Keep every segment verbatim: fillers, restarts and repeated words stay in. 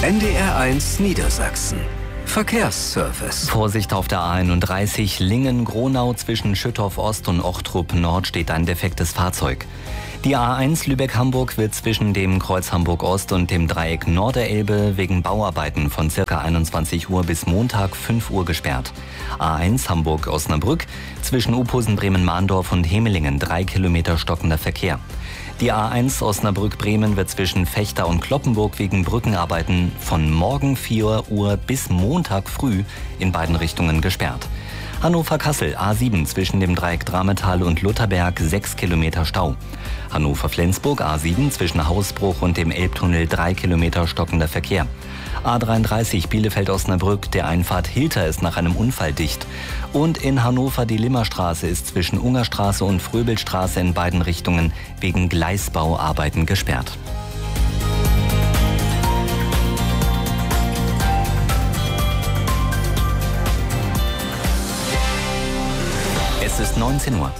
N D R eins Niedersachsen. Verkehrsservice. Vorsicht auf der A einunddreißig Lingen-Gronau zwischen Schüttorf Ost und Ochtrup Nord steht ein defektes Fahrzeug. Die A eins Lübeck-Hamburg wird zwischen dem Kreuz Hamburg-Ost und dem Dreieck Norderelbe wegen Bauarbeiten von ca. einundzwanzig Uhr bis Montag fünf Uhr gesperrt. A eins Hamburg-Osnabrück zwischen Uphusen-Bremen-Mahndorf und Hemelingen drei Kilometer stockender Verkehr. Die A eins Osnabrück-Bremen wird zwischen Vechta und Cloppenburg wegen Brückenarbeiten von morgen vier Uhr bis Montag früh in beiden Richtungen gesperrt. Hannover-Kassel A sieben zwischen dem Dreieck Drametal und Lutherberg sechs Kilometer Stau. Hannover-Flensburg A sieben zwischen Hausbruch und dem Elbtunnel drei Kilometer stockender Verkehr. A dreiunddreißig Bielefeld-Osnabrück, der Einfahrt Hilter ist nach einem Unfall dicht. Und in Hannover die Limmerstraße ist zwischen Ungerstraße und Fröbelstraße in beiden Richtungen wegen Gleisbauarbeiten gesperrt. Es ist neunzehn Uhr.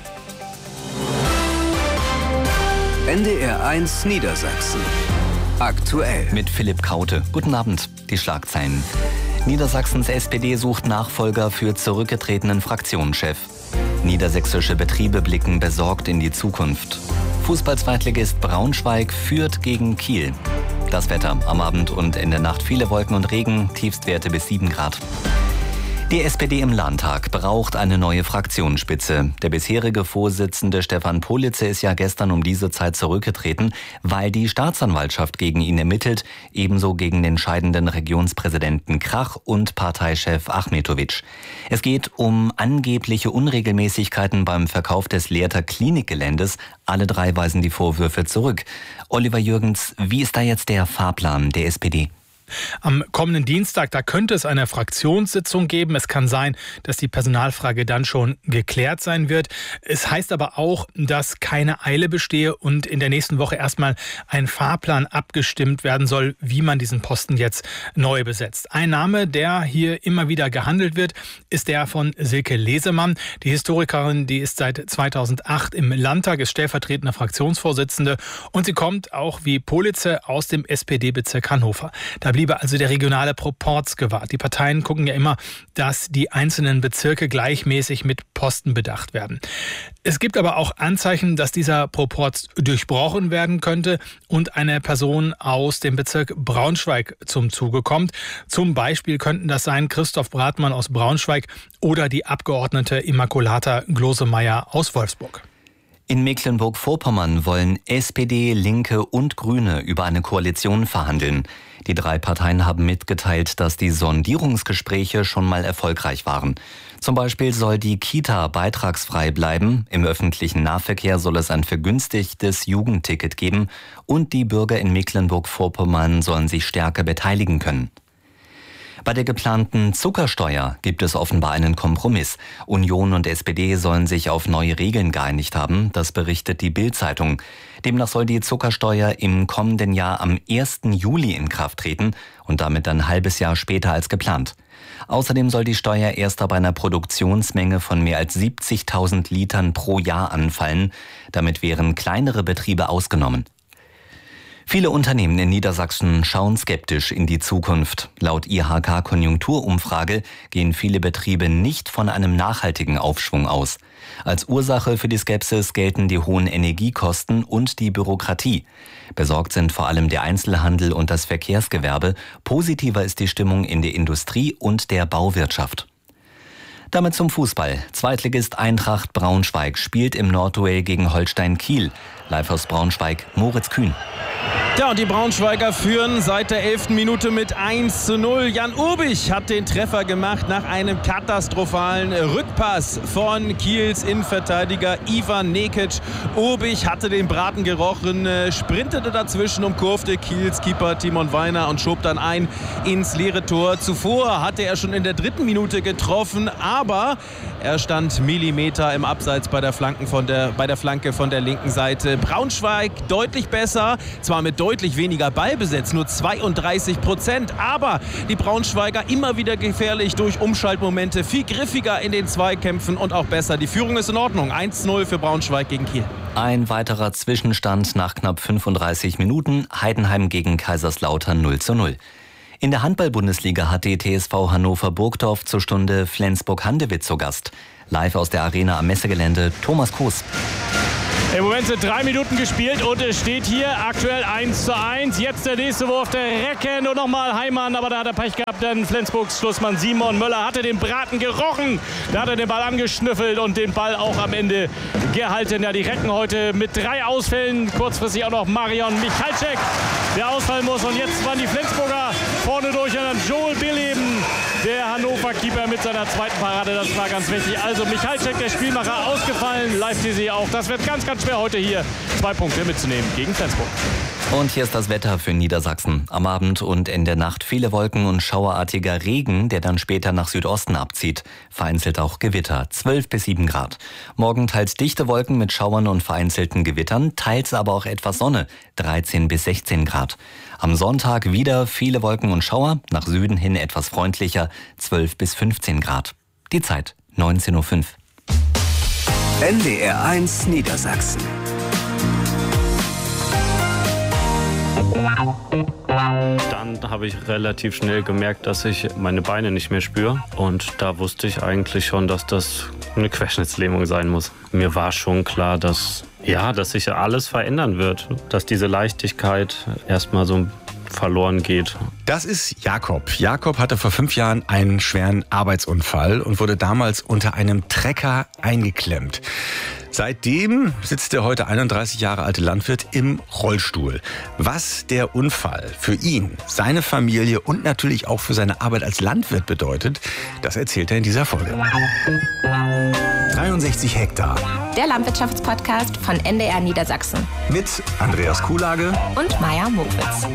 N D R eins Niedersachsen. Aktuell. Mit Philipp Kaute. Guten Abend. Die Schlagzeilen. Niedersachsens S P D sucht Nachfolger für zurückgetretenen Fraktionschef. Niedersächsische Betriebe blicken besorgt in die Zukunft. Fußball-Zweitligist Braunschweig führt gegen Kiel. Das Wetter. Am Abend und in der Nacht viele Wolken und Regen. Tiefstwerte bis sieben Grad. Die S P D im Landtag braucht eine neue Fraktionsspitze. Der bisherige Vorsitzende Stefan Politzer ist ja gestern um diese Zeit zurückgetreten, weil die Staatsanwaltschaft gegen ihn ermittelt, ebenso gegen den scheidenden Regionspräsidenten Krach und Parteichef Achmetovic. Es geht um angebliche Unregelmäßigkeiten beim Verkauf des Lehrter Klinikgeländes. Alle drei weisen die Vorwürfe zurück. Oliver Jürgens, wie ist da jetzt der Fahrplan der S P D? Am kommenden Dienstag, da könnte es eine Fraktionssitzung geben. Es kann sein, dass die Personalfrage dann schon geklärt sein wird. Es heißt aber auch, dass keine Eile bestehe und in der nächsten Woche erstmal ein Fahrplan abgestimmt werden soll, wie man diesen Posten jetzt neu besetzt. Ein Name, der hier immer wieder gehandelt wird, ist der von Silke Lesemann. Die Historikerin, die ist seit zweitausendacht im Landtag, ist stellvertretende Fraktionsvorsitzende und sie kommt auch wie Politzer aus dem S P D-Bezirk Hannover. Da bliebe also der regionale Proporz gewahrt. Die Parteien gucken ja immer, dass die einzelnen Bezirke gleichmäßig mit Posten bedacht werden. Es gibt aber auch Anzeichen, dass dieser Proporz durchbrochen werden könnte und eine Person aus dem Bezirk Braunschweig zum Zuge kommt. Zum Beispiel könnten das sein Christoph Bratmann aus Braunschweig oder die Abgeordnete Immaculata Glosemeyer aus Wolfsburg. In Mecklenburg-Vorpommern wollen S P D, Linke und Grüne über eine Koalition verhandeln. Die drei Parteien haben mitgeteilt, dass die Sondierungsgespräche schon mal erfolgreich waren. Zum Beispiel soll die Kita beitragsfrei bleiben, im öffentlichen Nahverkehr soll es ein vergünstigtes Jugendticket geben und die Bürger in Mecklenburg-Vorpommern sollen sich stärker beteiligen können. Bei der geplanten Zuckersteuer gibt es offenbar einen Kompromiss. Union und S P D sollen sich auf neue Regeln geeinigt haben, das berichtet die Bild-Zeitung. Demnach soll die Zuckersteuer im kommenden Jahr am ersten Juli in Kraft treten und damit ein halbes Jahr später als geplant. Außerdem soll die Steuer erst ab einer Produktionsmenge von mehr als siebzigtausend Litern pro Jahr anfallen. Damit wären kleinere Betriebe ausgenommen. Viele Unternehmen in Niedersachsen schauen skeptisch in die Zukunft. Laut I H K-Konjunkturumfrage gehen viele Betriebe nicht von einem nachhaltigen Aufschwung aus. Als Ursache für die Skepsis gelten die hohen Energiekosten und die Bürokratie. Besorgt sind vor allem der Einzelhandel und das Verkehrsgewerbe. Positiver ist die Stimmung in der Industrie und der Bauwirtschaft. Damit zum Fußball. Zweitligist Eintracht Braunschweig spielt im Nordduell gegen Holstein Kiel. Live aus Braunschweig, Moritz Kühn. Ja, und die Braunschweiger führen seit der elften Minute mit eins zu null. Jan Urbich hat den Treffer gemacht nach einem katastrophalen Rückpass von Kiels Innenverteidiger Ivan Nekic. Urbich hatte den Braten gerochen, sprintete dazwischen, umkurfte Kiels Keeper Timon Weiner und schob dann ein ins leere Tor. Zuvor hatte er schon in der dritten Minute getroffen, aber er stand Millimeter im Abseits bei der, Flanken von der, bei der Flanke von der linken Seite. Braunschweig deutlich besser, zwar mit deutlich weniger Ballbesitz, nur zweiunddreißig Prozent, aber die Braunschweiger immer wieder gefährlich durch Umschaltmomente, viel griffiger in den Zweikämpfen und auch besser. Die Führung ist in Ordnung, eins zu null für Braunschweig gegen Kiel. Ein weiterer Zwischenstand nach knapp fünfunddreißig Minuten. Heidenheim gegen Kaiserslautern null zu null. In der Handball-Bundesliga hat die T S V Hannover Burgdorf zur Stunde Flensburg-Handewitt zu Gast. Live aus der Arena am Messegelände, Thomas Koos. Im Moment sind drei Minuten gespielt und es steht hier aktuell eins zu eins. Jetzt der nächste Wurf, der Recken und nochmal Heimann, aber da hat er Pech gehabt, denn Flensburgs Schlussmann Simon Möller hatte den Braten gerochen. Da hat er den Ball angeschnüffelt und den Ball auch am Ende gehalten. Ja, die Recken heute mit drei Ausfällen, kurzfristig auch noch Marion Michalczyk, der ausfallen muss. Und jetzt waren die Flensburger vorne durch und dann Joel Billeben, der Hannover-Keeper mit seiner zweiten Parade. Das war ganz wichtig. Also Michalczyk, der Spielmacher, ausgefallen. Live-T V auch. Das wird ganz, ganz schwer heute hier zwei Punkte mitzunehmen gegen Flensburg. Und hier ist das Wetter für Niedersachsen. Am Abend und in der Nacht viele Wolken und schauerartiger Regen, der dann später nach Südosten abzieht. Vereinzelt auch Gewitter, zwölf bis sieben Grad. Morgen teils dichte Wolken mit Schauern und vereinzelten Gewittern, teils aber auch etwas Sonne, dreizehn bis sechzehn Grad. Am Sonntag wieder viele Wolken und Schauer, nach Süden hin etwas freundlicher, zwölf bis fünfzehn Grad. Die Zeit, neunzehn Uhr fünf. N D R eins Niedersachsen. Dann habe ich relativ schnell gemerkt, dass ich meine Beine nicht mehr spüre. Und da wusste ich eigentlich schon, dass das eine Querschnittslähmung sein muss. Mir war schon klar, dass, ja, dass sich alles verändern wird. Dass diese Leichtigkeit erstmal so verloren geht. Das ist Jakob. Jakob hatte vor fünf Jahren einen schweren Arbeitsunfall und wurde damals unter einem Trecker eingeklemmt. Seitdem sitzt der heute einunddreißig Jahre alte Landwirt im Rollstuhl. Was der Unfall für ihn, seine Familie und natürlich auch für seine Arbeit als Landwirt bedeutet, das erzählt er in dieser Folge. dreiundsechzig Hektar. Der Landwirtschaftspodcast von N D R Niedersachsen. Mit Andreas Kuhlage und Maja Mokwitz.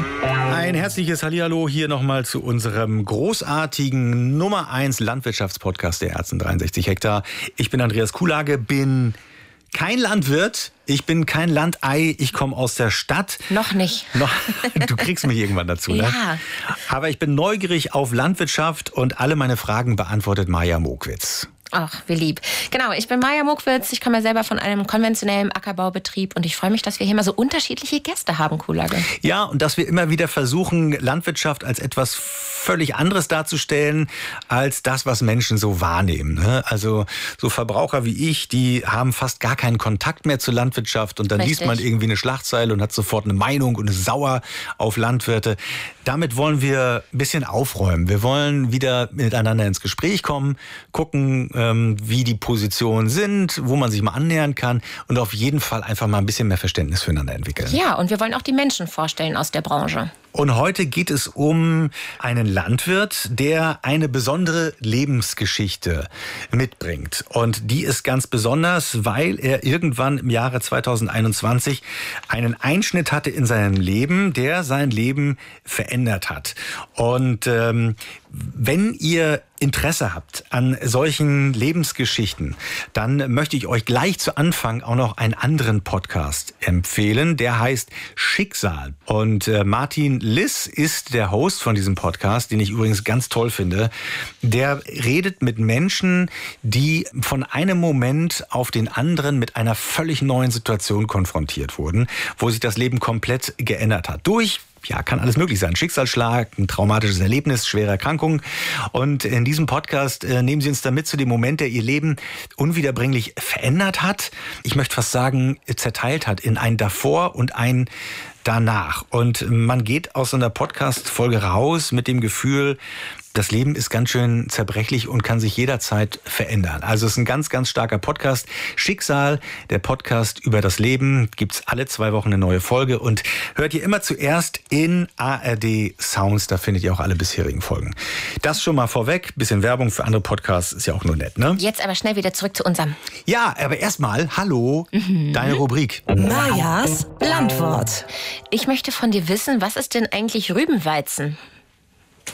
Ein herzliches Hallihallo hier nochmal zu unserem großartigen Nummer eins Landwirtschaftspodcast der Ärzten dreiundsechzig Hektar. Ich bin Andreas Kuhlage, bin kein Landwirt, ich bin kein Landei, ich komme aus der Stadt. Noch nicht. Noch, du kriegst mich irgendwann dazu, ne? Ja. Aber ich bin neugierig auf Landwirtschaft und alle meine Fragen beantwortet Maja Mokwitz. Ach, wie lieb. Genau, ich bin Maja Mokwitz, ich komme ja selber von einem konventionellen Ackerbaubetrieb und ich freue mich, dass wir hier mal so unterschiedliche Gäste haben, Kuhlage. Ja, und dass wir immer wieder versuchen, Landwirtschaft als etwas völlig anderes darzustellen, als das, was Menschen so wahrnehmen. Also so Verbraucher wie ich, die haben fast gar keinen Kontakt mehr zur Landwirtschaft und dann Richtig. liest man irgendwie eine Schlagzeile und hat sofort eine Meinung und ist sauer auf Landwirte. Damit wollen wir ein bisschen aufräumen. Wir wollen wieder miteinander ins Gespräch kommen, gucken, wie die Positionen sind, wo man sich mal annähern kann und auf jeden Fall einfach mal ein bisschen mehr Verständnis füreinander entwickeln. Ja, und wir wollen auch die Menschen vorstellen aus der Branche. Und heute geht es um einen Landwirt, der eine besondere Lebensgeschichte mitbringt. Und die ist ganz besonders, weil er irgendwann im Jahre zweitausendeinundzwanzig einen Einschnitt hatte in seinem Leben, der sein Leben verändert hat. Und ähm, wenn ihr Interesse habt an solchen Lebensgeschichten, dann möchte ich euch gleich zu Anfang auch noch einen anderen Podcast empfehlen. Der heißt Schicksal. Und äh, Martin Liss ist der Host von diesem Podcast, den ich übrigens ganz toll finde. Der redet mit Menschen, die von einem Moment auf den anderen mit einer völlig neuen Situation konfrontiert wurden, wo sich das Leben komplett geändert hat. Durch Ja, kann alles möglich sein. Schicksalsschlag, ein traumatisches Erlebnis, schwere Erkrankung. Und in diesem Podcast äh, nehmen Sie uns damit zu dem Moment, der Ihr Leben unwiederbringlich verändert hat. Ich möchte fast sagen, zerteilt hat in ein Davor und ein Danach. Und man geht aus so einer Podcast-Folge raus mit dem Gefühl, das Leben ist ganz schön zerbrechlich und kann sich jederzeit verändern. Also es ist ein ganz, ganz starker Podcast. Schicksal, der Podcast über das Leben, gibt's alle zwei Wochen eine neue Folge und hört ihr immer zuerst in A R D Sounds. Da findet ihr auch alle bisherigen Folgen. Das schon mal vorweg. Bisschen Werbung für andere Podcasts ist ja auch nur nett, ne? Jetzt aber schnell wieder zurück zu unserem. Ja, aber erstmal, hallo, mhm. deine Rubrik. Majas Landwort. Ich möchte von dir wissen, was ist denn eigentlich Rübenweizen?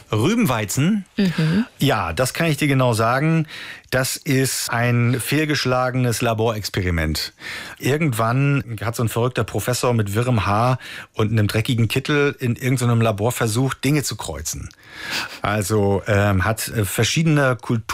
Rübenweizen? Mhm. Ja, das kann ich dir genau sagen. Das ist ein fehlgeschlagenes Laborexperiment. Irgendwann hat so ein verrückter Professor mit wirrem Haar und einem dreckigen Kittel in irgendeinem Labor versucht, Dinge zu kreuzen. Also ähm, hat verschiedene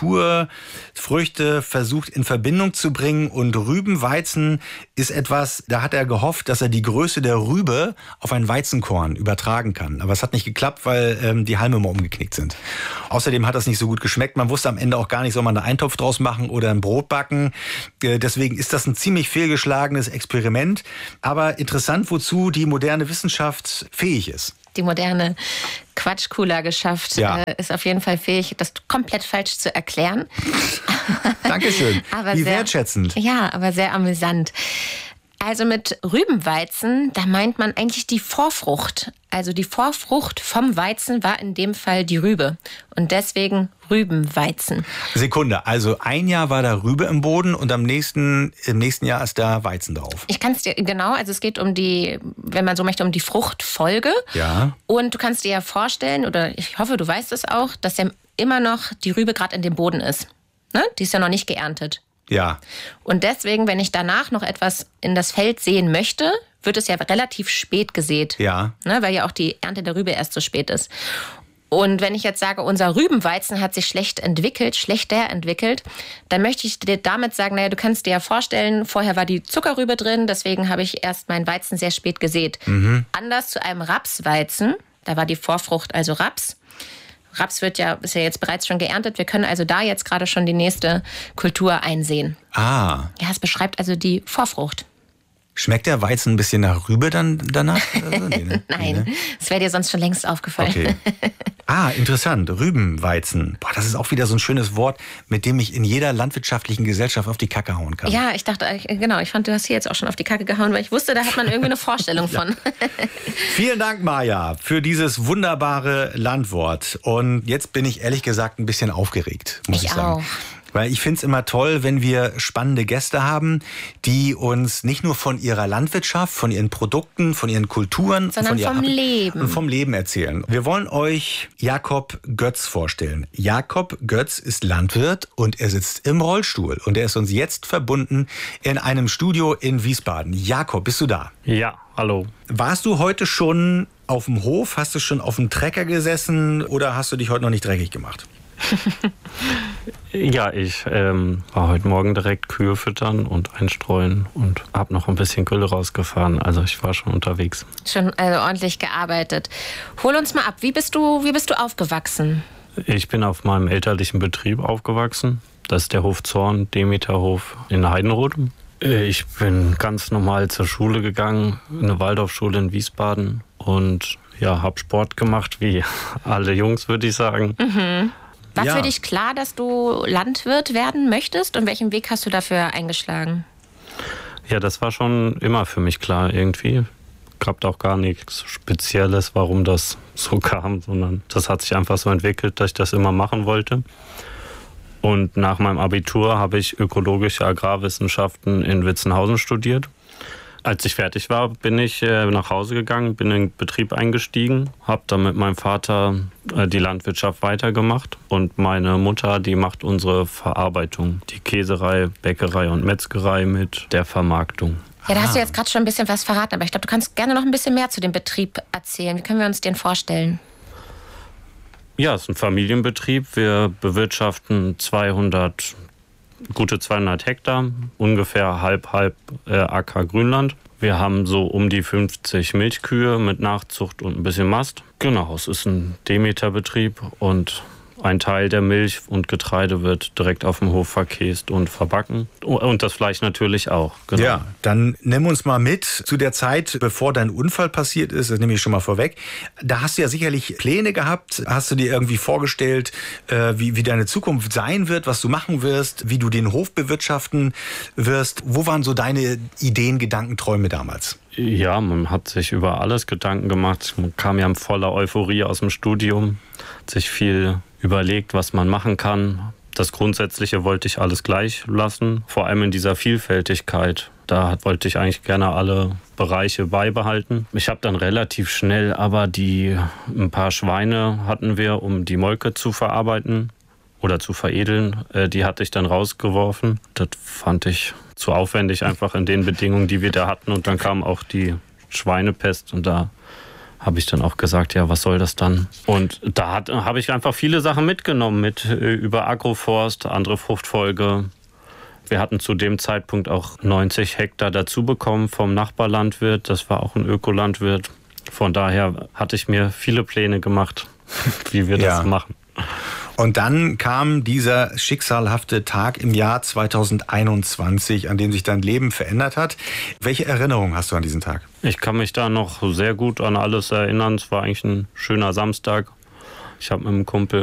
Kulturfrüchte versucht in Verbindung zu bringen, und Rübenweizen ist etwas, da hat er gehofft, dass er die Größe der Rübe auf ein Weizenkorn übertragen kann. Aber es hat nicht geklappt, weil ähm, die Halme mal umgeknickt sind. Außerdem hat das nicht so gut geschmeckt. Man wusste am Ende auch gar nicht, soll man da Eintopf draus machen oder ein Brot backen. Äh, deswegen ist das ein ziemlich fehlgeschlagenes Experiment. Aber interessant, wozu die moderne Wissenschaft fähig ist. Die moderne Quatschkula-Geschaft ja. äh, ist auf jeden Fall fähig, das komplett falsch zu erklären. Dankeschön. aber Wie sehr, wertschätzend. Ja, aber sehr amüsant. Also mit Rübenweizen, da meint man eigentlich die Vorfrucht. Also die Vorfrucht vom Weizen war in dem Fall die Rübe. Und deswegen Rübenweizen. Sekunde, also ein Jahr war da Rübe im Boden und am nächsten, im nächsten Jahr ist da Weizen drauf. Ich kann es dir, genau, also es geht um die, wenn man so möchte, um die Fruchtfolge. Ja. Und du kannst dir ja vorstellen, oder ich hoffe, du weißt es auch, dass ja immer noch die Rübe gerade in dem Boden ist. Ne? Die ist ja noch nicht geerntet. Ja. Und deswegen, wenn ich danach noch etwas in das Feld sehen möchte, wird es ja relativ spät gesät. Ja. Ne, weil ja auch die Ernte der Rübe erst so spät ist. Und wenn ich jetzt sage, unser Rübenweizen hat sich schlecht entwickelt, schlechter entwickelt, dann möchte ich dir damit sagen, naja, du kannst dir ja vorstellen, vorher war die Zuckerrübe drin, deswegen habe ich erst meinen Weizen sehr spät gesät. Mhm. Anders zu einem Rapsweizen, da war die Vorfrucht also Raps. Raps wird ja, ist ja jetzt bereits schon geerntet. Wir können also da jetzt gerade schon die nächste Kultur einsehen. Ah. Ja, es beschreibt also die Vorfrucht. Schmeckt der Weizen ein bisschen nach Rübe dann danach? Nee, ne? Nein, nee, ne? das wäre dir sonst schon längst aufgefallen. Okay. Ah, interessant. Rübenweizen. Boah, das ist auch wieder so ein schönes Wort, mit dem ich in jeder landwirtschaftlichen Gesellschaft auf die Kacke hauen kann. Ja, ich dachte, genau, ich fand, du hast hier jetzt auch schon auf die Kacke gehauen, weil ich wusste, da hat man irgendwie eine Vorstellung von. Vielen Dank, Maja, für dieses wunderbare Landwort. Und jetzt bin ich ehrlich gesagt ein bisschen aufgeregt, muss ich, ich sagen. Auch. Weil ich finde es immer toll, wenn wir spannende Gäste haben, die uns nicht nur von ihrer Landwirtschaft, von ihren Produkten, von ihren Kulturen, sondern von vom ihrer, Leben. vom Leben erzählen. Wir wollen euch Jakob Götz vorstellen. Jakob Götz ist Landwirt und er sitzt im Rollstuhl. Und er ist uns jetzt verbunden in einem Studio in Wiesbaden. Jakob, bist du da? Ja, hallo. Warst du heute schon auf dem Hof? Hast du schon auf dem Trecker gesessen oder hast du dich heute noch nicht dreckig gemacht? Ja, ich ähm, war heute Morgen direkt Kühe füttern und einstreuen und habe noch ein bisschen Gülle rausgefahren. Also ich war schon unterwegs. Schon also ordentlich gearbeitet. Hol uns mal ab, wie bist du, wie bist du aufgewachsen? Ich bin auf meinem elterlichen Betrieb aufgewachsen. Das ist der Hof Zorn, Demeterhof in Heidenroth. Ich bin ganz normal zur Schule gegangen, eine Waldorfschule in Wiesbaden. Und ja, habe Sport gemacht, wie alle Jungs, würde ich sagen. Mhm. War Ja. für dich klar, dass du Landwirt werden möchtest? Und welchen Weg hast du dafür eingeschlagen? Ja, das war schon immer für mich klar irgendwie. Gab auch gar nichts Spezielles, warum das so kam, sondern das hat sich einfach so entwickelt, dass ich das immer machen wollte. Und nach meinem Abitur habe ich ökologische Agrarwissenschaften in Witzenhausen studiert. Als ich fertig war, bin ich äh, nach Hause gegangen, bin in den Betrieb eingestiegen, habe dann mit meinem Vater äh, die Landwirtschaft weitergemacht und meine Mutter, die macht unsere Verarbeitung, die Käserei, Bäckerei und Metzgerei mit der Vermarktung. Ja, da hast du jetzt gerade schon ein bisschen was verraten, aber ich glaube, du kannst gerne noch ein bisschen mehr zu dem Betrieb erzählen. Wie können wir uns den vorstellen? Ja, es ist ein Familienbetrieb. Wir bewirtschaften zweihundert, gute zweihundert Hektar, ungefähr halb, halb äh, Acker Grünland. Wir haben so um die fünfzig Milchkühe mit Nachzucht und ein bisschen Mast. Genau, es ist ein Demeterbetrieb und ein Teil der Milch und Getreide wird direkt auf dem Hof verkäst und verbacken. Und das Fleisch natürlich auch. Genau. Ja, dann nimm uns mal mit zu der Zeit, bevor dein Unfall passiert ist. Das nehme ich schon mal vorweg. Da hast du ja sicherlich Pläne gehabt. Hast du dir irgendwie vorgestellt, äh, wie, wie deine Zukunft sein wird, was du machen wirst, wie du den Hof bewirtschaften wirst? Wo waren so deine Ideen, Gedanken, Träume damals? Ja, man hat sich über alles Gedanken gemacht. Man kam ja in voller Euphorie aus dem Studium, hat sich viel überlegt, was man machen kann. Das Grundsätzliche wollte ich alles gleich lassen, vor allem in dieser Vielfältigkeit. Da wollte ich eigentlich gerne alle Bereiche beibehalten. Ich habe dann relativ schnell aber die ein paar Schweine hatten wir, um die Molke zu verarbeiten oder zu veredeln. Die hatte ich dann rausgeworfen. Das fand ich zu aufwendig einfach in den Bedingungen, die wir da hatten. Und dann kam auch die Schweinepest und da habe ich dann auch gesagt, ja, was soll das dann? Und da habe ich einfach viele Sachen mitgenommen, mit über Agroforst, andere Fruchtfolge. Wir hatten zu dem Zeitpunkt auch neunzig Hektar dazu bekommen vom Nachbarlandwirt. Das war auch ein Ökolandwirt. Von daher hatte ich mir viele Pläne gemacht, wie wir ja. das machen. Und dann kam dieser schicksalhafte Tag im Jahr zweitausendeinundzwanzig, an dem sich dein Leben verändert hat. Welche Erinnerung hast du an diesen Tag? Ich kann mich da noch sehr gut an alles erinnern. Es war eigentlich ein schöner Samstag. Ich habe mit einem Kumpel